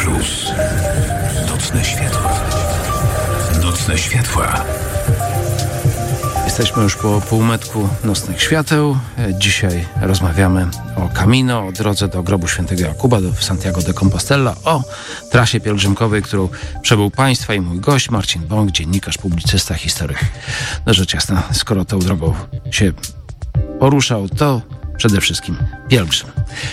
Mróz. Nocne światła. Nocne światła. Jesteśmy już po półmetku nocnych świateł. Dzisiaj rozmawiamy o Camino, o drodze do grobu świętego Jakuba, do Santiago de Compostela, o trasie pielgrzymkowej, którą przebył Państwa i mój gość Marcin Bąk, dziennikarz, publicysta, historyk. No rzecz jasna, skoro tą drogą się poruszał, to przede wszystkim pielgrzym.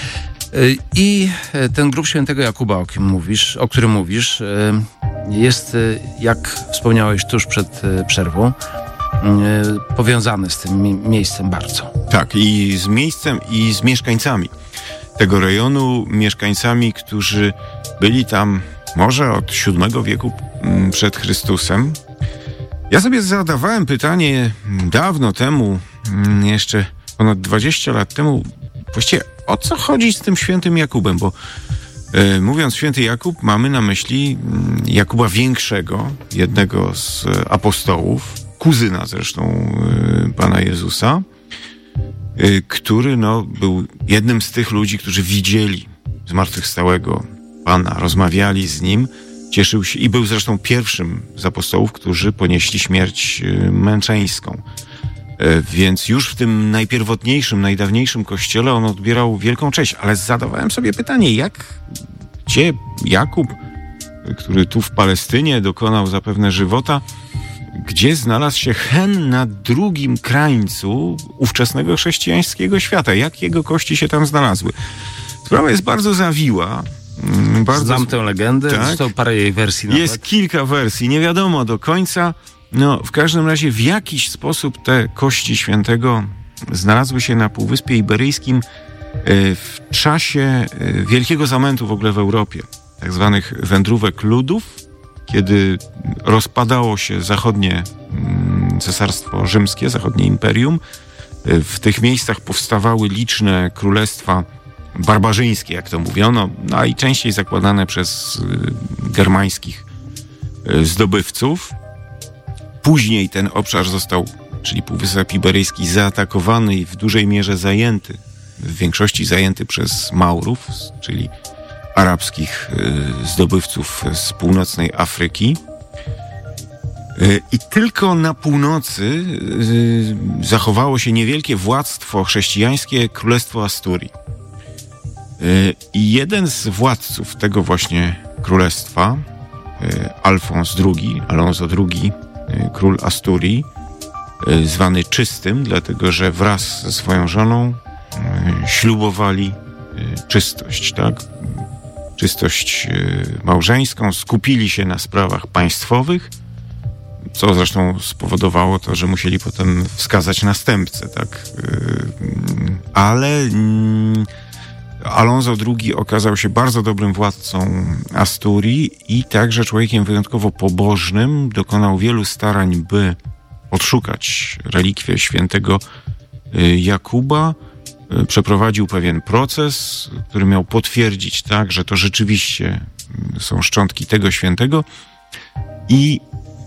I ten grób świętego Jakuba, o którym mówisz, jest, jak wspomniałeś tuż przed przerwą, powiązany z tym miejscem bardzo. Tak, i z miejscem, i z mieszkańcami tego rejonu, mieszkańcami, którzy byli tam może od VII wieku przed Chrystusem. Ja sobie zadawałem pytanie dawno temu, jeszcze ponad 20 lat temu, właściwie o co chodzi z tym świętym Jakubem, bo mówiąc święty Jakub, mamy na myśli Jakuba Większego, jednego z apostołów, kuzyna zresztą Pana Jezusa, który był jednym z tych ludzi, którzy widzieli zmartwychwstałego Pana, rozmawiali z Nim, cieszył się i był zresztą pierwszym z apostołów, którzy ponieśli śmierć męczeńską. Więc już w tym najpierwotniejszym, najdawniejszym kościele on odbierał wielką cześć. Ale zadawałem sobie pytanie, gdzie Jakub, który tu w Palestynie dokonał zapewne żywota, gdzie znalazł się hen na drugim krańcu ówczesnego chrześcijańskiego świata? Jak jego kości się tam znalazły? Sprawa jest bardzo zawiła. Znam tę legendę, tak? Zresztą parę jej wersji nawet. Jest kilka wersji, nie wiadomo do końca. W każdym razie w jakiś sposób te kości świętego znalazły się na Półwyspie Iberyjskim w czasie wielkiego zamętu w ogóle w Europie, tak zwanych wędrówek ludów, kiedy rozpadało się zachodnie cesarstwo rzymskie, zachodnie imperium. W tych miejscach powstawały liczne królestwa barbarzyńskie, jak to mówiono, najczęściej zakładane przez germańskich zdobywców. Później ten obszar został, czyli Półwysep Iberyjski, zaatakowany i w dużej mierze zajęty, w większości zajęty przez Maurów, czyli arabskich zdobywców z północnej Afryki. I tylko na północy zachowało się niewielkie władztwo chrześcijańskie, Królestwo Asturii. I jeden z władców tego właśnie królestwa, Alonso II, król Asturii, zwany Czystym, dlatego że wraz ze swoją żoną ślubowali czystość, tak? Czystość małżeńską, skupili się na sprawach państwowych, co zresztą spowodowało to, że musieli potem wskazać następcę, tak? Ale Alonso II okazał się bardzo dobrym władcą Asturii i także człowiekiem wyjątkowo pobożnym. Dokonał wielu starań, by odszukać relikwię świętego Jakuba. Przeprowadził pewien proces, który miał potwierdzić, tak, że to rzeczywiście są szczątki tego świętego i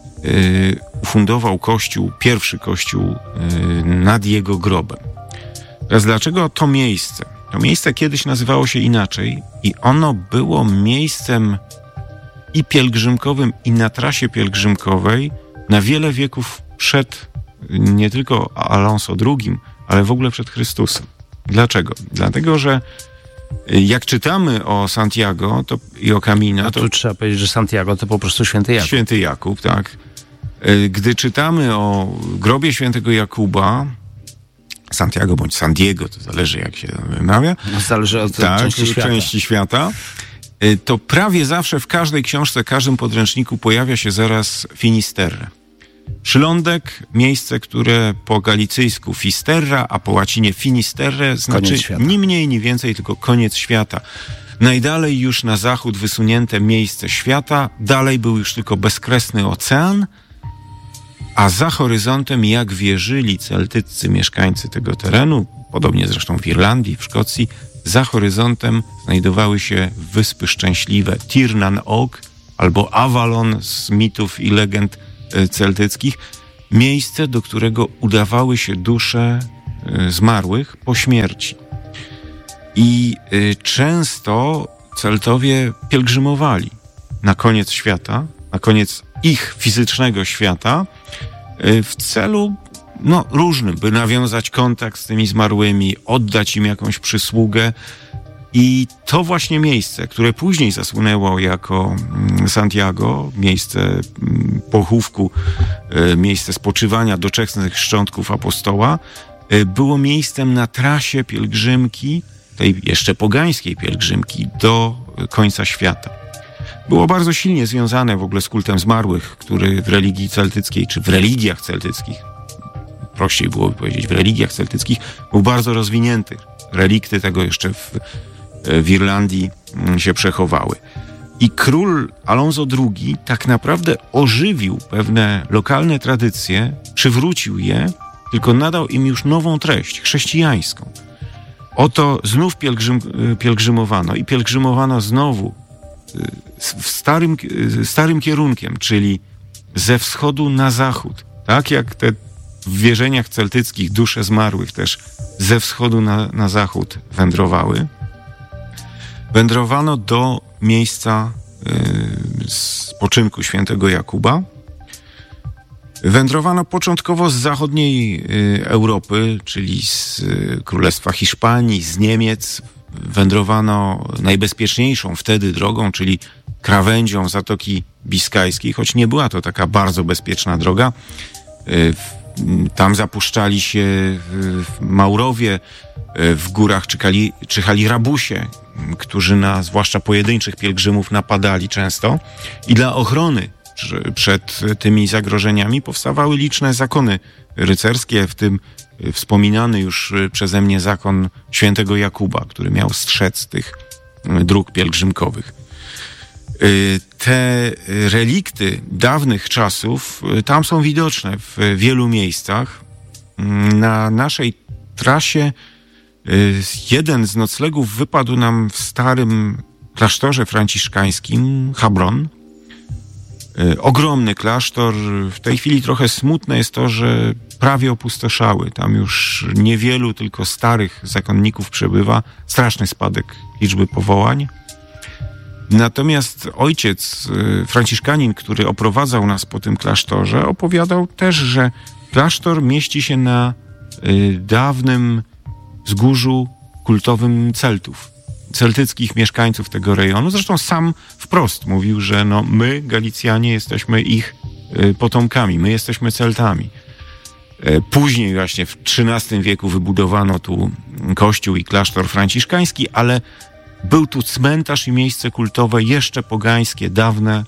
ufundował kościół, pierwszy kościół nad jego grobem. Teraz dlaczego to miejsce? To miejsce kiedyś nazywało się inaczej i ono było miejscem i pielgrzymkowym, i na trasie pielgrzymkowej na wiele wieków przed nie tylko Alonso II, ale w ogóle przed Chrystusem. Dlaczego? Dlatego, że jak czytamy o Santiago i o Camino... Tu trzeba powiedzieć, że Santiago to po prostu święty Jakub. Święty Jakub, tak. Gdy czytamy o grobie świętego Jakuba, Santiago bądź San Diego, to zależy jak się wymawia. Zależy od części świata. To prawie zawsze w każdej książce, każdym podręczniku pojawia się zaraz Finisterre. Przylądek, miejsce, które po galicyjsku Fisterra, a po łacinie Finisterre znaczy ni mniej, ni więcej, tylko koniec świata. Najdalej już na zachód wysunięte miejsce świata, dalej był już tylko bezkresny ocean, a za horyzontem, jak wierzyli celtyccy mieszkańcy tego terenu, podobnie zresztą w Irlandii, w Szkocji, za horyzontem znajdowały się Wyspy Szczęśliwe, Tir nan Og albo Avalon z mitów i legend celtyckich, miejsce, do którego udawały się dusze zmarłych po śmierci. I często Celtowie pielgrzymowali na koniec świata, na koniec ich fizycznego świata w celu różnym, by nawiązać kontakt z tymi zmarłymi, oddać im jakąś przysługę. I to właśnie miejsce, które później zasłynęło jako Santiago, miejsce pochówku, miejsce spoczywania doczesnych szczątków apostoła, było miejscem na trasie pielgrzymki, tej jeszcze pogańskiej pielgrzymki do końca świata. Było bardzo silnie związane w ogóle z kultem zmarłych, który w religii celtyckiej, czy w religiach celtyckich, prościej byłoby powiedzieć, w religiach celtyckich, był bardzo rozwinięty. Relikty tego jeszcze w Irlandii się przechowały. I król Alonso II tak naprawdę ożywił pewne lokalne tradycje, przywrócił je, tylko nadał im już nową treść, chrześcijańską. Oto znów pielgrzymowano i pielgrzymowano znowu starym kierunkiem, czyli ze wschodu na zachód. Tak jak te w wierzeniach celtyckich dusze zmarłych też ze wschodu na zachód wędrowały. Wędrowano do miejsca spoczynku świętego Jakuba. Wędrowano początkowo z zachodniej Europy, czyli z Królestwa Hiszpanii, z Niemiec. Wędrowano najbezpieczniejszą wtedy drogą, czyli krawędzią Zatoki Biskajskiej, choć nie była to taka bardzo bezpieczna droga. Tam zapuszczali się Maurowie, w górach czyhali rabusie, którzy na zwłaszcza pojedynczych pielgrzymów napadali często. I dla ochrony przed tymi zagrożeniami powstawały liczne zakony rycerskie, w tym wspominany już przeze mnie zakon świętego Jakuba, który miał strzec tych dróg pielgrzymkowych. Te relikty dawnych czasów tam są widoczne w wielu miejscach. Na naszej trasie jeden z noclegów wypadł nam w starym klasztorze franciszkańskim Habron. Ogromny klasztor. W tej chwili trochę smutne jest to, że prawie opustoszały. Tam już niewielu, tylko starych zakonników przebywa. Straszny spadek liczby powołań. Natomiast ojciec franciszkanin, który oprowadzał nas po tym klasztorze, opowiadał też, że klasztor mieści się na dawnym wzgórzu kultowym Celtów, celtyckich mieszkańców tego rejonu. Zresztą sam wprost mówił, że my, Galicjanie, jesteśmy ich potomkami, my jesteśmy Celtami. Później właśnie w XIII wieku wybudowano tu kościół i klasztor franciszkański, ale był tu cmentarz i miejsce kultowe jeszcze pogańskie, dawne,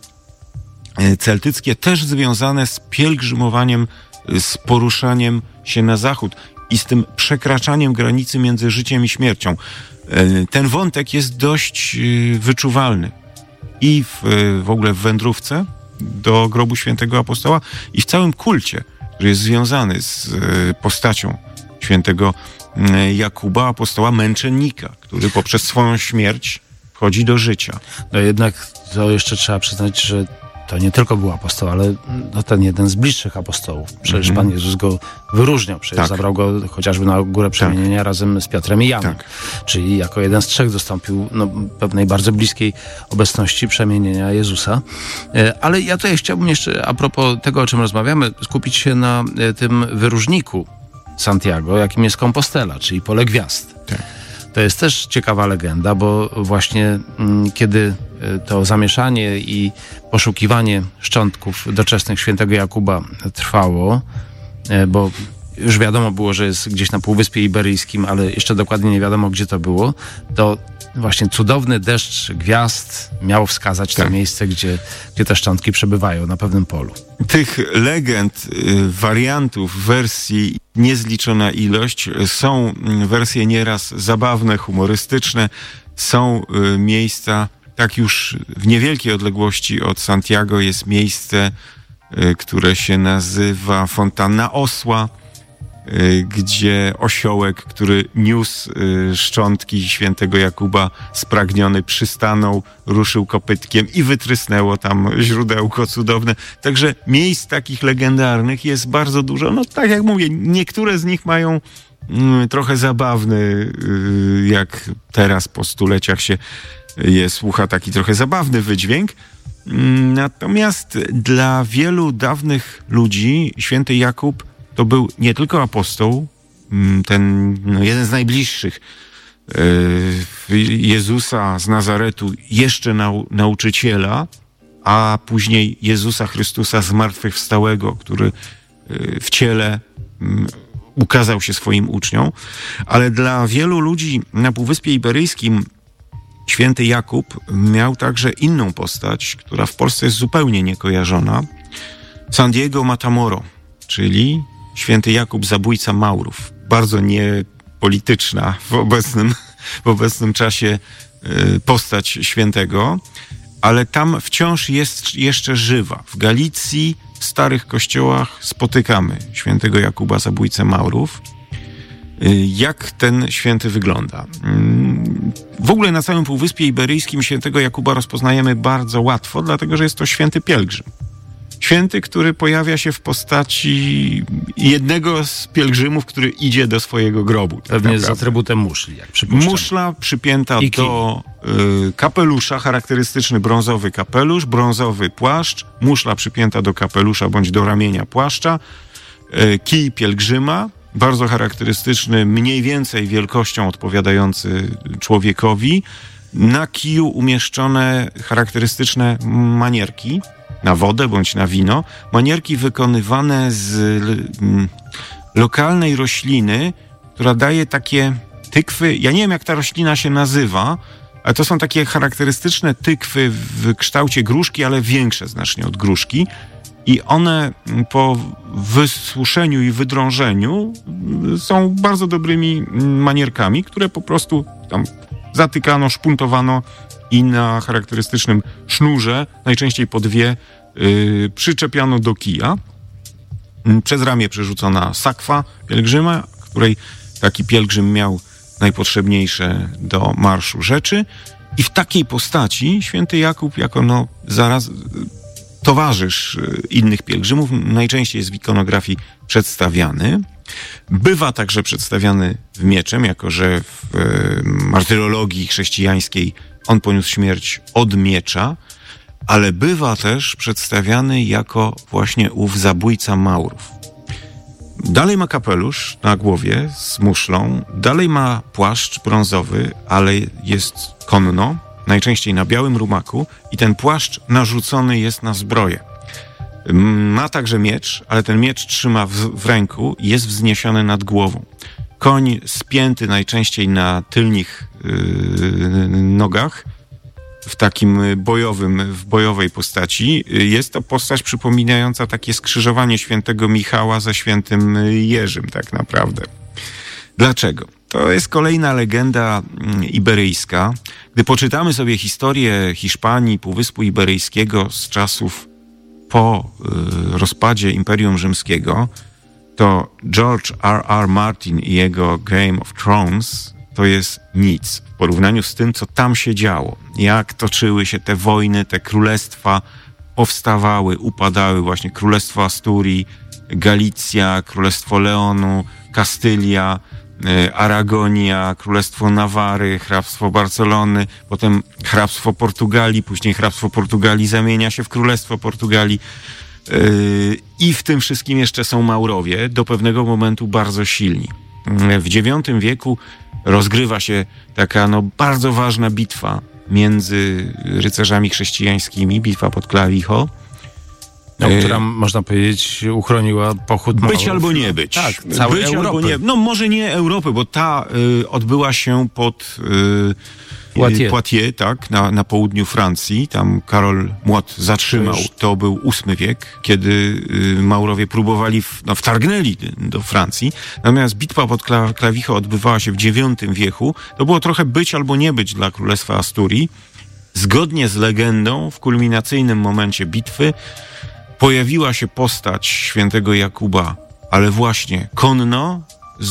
celtyckie, też związane z pielgrzymowaniem, z poruszaniem się na zachód i z tym przekraczaniem granicy między życiem i śmiercią. Ten wątek jest dość wyczuwalny i w ogóle w wędrówce do grobu świętego apostoła i w całym kulcie, który jest związany z postacią świętego Jakuba, apostoła męczennika, który poprzez swoją śmierć wchodzi do życia. No jednak to jeszcze trzeba przyznać, że to nie tylko był apostoł, ale ten jeden z bliższych apostołów. Przecież Pan Jezus go wyróżniał. Przecież zabrał go chociażby na Górę Przemienienia razem z Piotrem i Janem. Czyli jako jeden z trzech dostąpił pewnej bardzo bliskiej obecności przemienienia Jezusa. Ale ja tutaj chciałbym jeszcze, a propos tego, o czym rozmawiamy, skupić się na tym wyróżniku Santiago, jakim jest Compostela, czyli pole gwiazd. To jest też ciekawa legenda, bo właśnie kiedy to zamieszanie i poszukiwanie szczątków doczesnych świętego Jakuba trwało, bo już wiadomo było, że jest gdzieś na Półwyspie Iberyjskim, ale jeszcze dokładnie nie wiadomo, gdzie to było, to właśnie cudowny deszcz gwiazd miał wskazać to miejsce, gdzie te szczątki przebywają na pewnym polu. Tych legend, wariantów, wersji niezliczona ilość. Są wersje nieraz zabawne, humorystyczne. Są miejsca, tak już w niewielkiej odległości od Santiago jest miejsce, które się nazywa Fontanna Osła, gdzie osiołek, który niósł szczątki świętego Jakuba, spragniony przystanął, ruszył kopytkiem i wytrysnęło tam źródełko cudowne. Także miejsc takich legendarnych jest bardzo dużo. No tak jak mówię, niektóre z nich mają trochę zabawny, jak teraz po stuleciach się słucha taki trochę zabawny wydźwięk. Natomiast dla wielu dawnych ludzi święty Jakub to był nie tylko apostoł, ten jeden z najbliższych Jezusa z Nazaretu, jeszcze nauczyciela, a później Jezusa Chrystusa zmartwychwstałego, który w ciele ukazał się swoim uczniom. Ale dla wielu ludzi na Półwyspie Iberyjskim święty Jakub miał także inną postać, która w Polsce jest zupełnie niekojarzona. San Diego Matamoro, czyli święty Jakub, zabójca Maurów. Bardzo niepolityczna w obecnym czasie postać świętego, ale tam wciąż jest jeszcze żywa. W Galicji, w starych kościołach spotykamy świętego Jakuba, zabójcę Maurów. Jak ten święty wygląda? W ogóle na całym Półwyspie Iberyjskim świętego Jakuba rozpoznajemy bardzo łatwo, dlatego że jest to święty pielgrzym. Święty, który pojawia się w postaci jednego z pielgrzymów, który idzie do swojego grobu. Pewnie z atrybutem muszli, jak przypuszczam. Muszla przypięta do kapelusza, charakterystyczny brązowy kapelusz, brązowy płaszcz, muszla przypięta do kapelusza bądź do ramienia płaszcza, kij pielgrzyma, bardzo charakterystyczny, mniej więcej wielkością odpowiadający człowiekowi. Na kiju umieszczone charakterystyczne manierki na wodę bądź na wino. Manierki wykonywane z lokalnej rośliny, która daje takie tykwy. Ja nie wiem, jak ta roślina się nazywa, ale to są takie charakterystyczne tykwy w kształcie gruszki, ale większe znacznie od gruszki. I one po wysuszeniu i wydrążeniu są bardzo dobrymi manierkami, które po prostu tam zatykano, szpuntowano i na charakterystycznym sznurze, najczęściej po dwie, przyczepiano do kija. Przez ramię przerzucona sakwa pielgrzyma, której taki pielgrzym miał najpotrzebniejsze do marszu rzeczy. I w takiej postaci święty Jakub jako zaraz towarzysz innych pielgrzymów, najczęściej jest w ikonografii przedstawiany. Bywa także przedstawiany w mieczem, jako że w martyrologii chrześcijańskiej on poniósł śmierć od miecza, ale bywa też przedstawiany jako właśnie ów zabójca Maurów. Dalej ma kapelusz na głowie z muszlą, dalej ma płaszcz brązowy, ale jest konno, najczęściej na białym rumaku i ten płaszcz narzucony jest na zbroję. Ma także miecz, ale ten miecz trzyma w ręku i jest wzniesiony nad głową. Koń spięty najczęściej na tylnych nogach, w takim w bojowej postaci. Jest to postać przypominająca takie skrzyżowanie świętego Michała ze świętym Jerzym tak naprawdę. Dlaczego? To jest kolejna legenda iberyjska. Gdy poczytamy sobie historię Hiszpanii, Półwyspu Iberyjskiego z czasów po rozpadzie Imperium Rzymskiego, to George R.R. Martin i jego Game of Thrones to jest nic w porównaniu z tym, co tam się działo. Jak toczyły się te wojny, te królestwa powstawały, upadały, właśnie Królestwo Asturii, Galicja, Królestwo Leonu, Kastylia, Aragonia, Królestwo Nawary, Hrabstwo Barcelony, potem Hrabstwo Portugalii, później Hrabstwo Portugalii zamienia się w Królestwo Portugalii i w tym wszystkim jeszcze są Maurowie, do pewnego momentu bardzo silni. W IX wieku rozgrywa się taka bardzo ważna bitwa między rycerzami chrześcijańskimi, bitwa pod Clavijo, która, można powiedzieć, uchroniła pochód Maurów. Być albo nie być. Tak, całej być Europy. Albo nie. Może nie Europy, bo ta odbyła się pod Poitiers, tak, na południu Francji. Tam Karol Młot zatrzymał. To był VIII wiek, kiedy Maurowie próbowali, wtargnęli do Francji. Natomiast bitwa pod Clavijo odbywała się w IX wieku. To było trochę być albo nie być dla Królestwa Asturii. Zgodnie z legendą, w kulminacyjnym momencie bitwy pojawiła się postać świętego Jakuba, ale właśnie konno,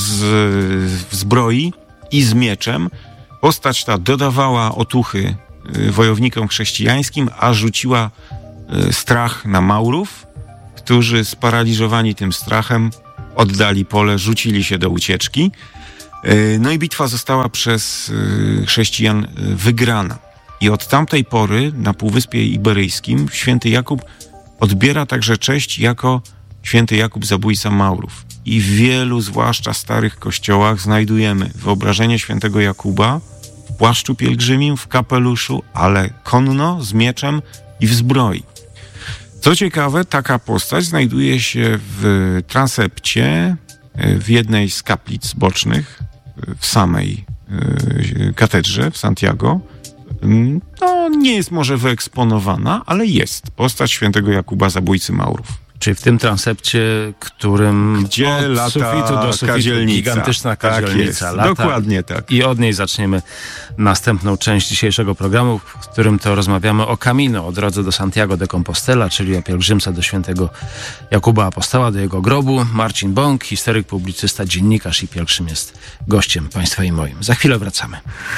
w zbroi i z mieczem. Postać ta dodawała otuchy wojownikom chrześcijańskim, a rzuciła strach na Maurów, którzy sparaliżowani tym strachem oddali pole, rzucili się do ucieczki. No i bitwa została przez chrześcijan wygrana. I od tamtej pory na Półwyspie Iberyjskim święty Jakub odbiera także cześć jako święty Jakub zabójca Maurów. I w wielu, zwłaszcza starych kościołach, znajdujemy wyobrażenie świętego Jakuba w płaszczu pielgrzymim, w kapeluszu, ale konno, z mieczem i w zbroi. Co ciekawe, taka postać znajduje się w transepcie w jednej z kaplic bocznych w samej katedrze w Santiago. No, nie jest może wyeksponowana, ale jest postać świętego Jakuba, zabójcy Maurów. Czyli w tym transepcie, którym gdzie od lata sufitu do sufitu kadzielnica. gigantyczna kadzielnica Tak lata. Dokładnie tak. I od niej zaczniemy następną część dzisiejszego programu, w którym to rozmawiamy o Camino, o drodze do Santiago de Compostela, czyli o pielgrzymce do świętego Jakuba Apostoła, do jego grobu. Marcin Bąk, historyk, publicysta, dziennikarz i pielgrzym jest gościem państwa i moim. Za chwilę wracamy.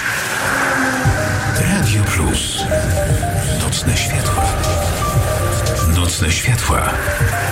Radio Plus. Nocne światła. Nocne światła.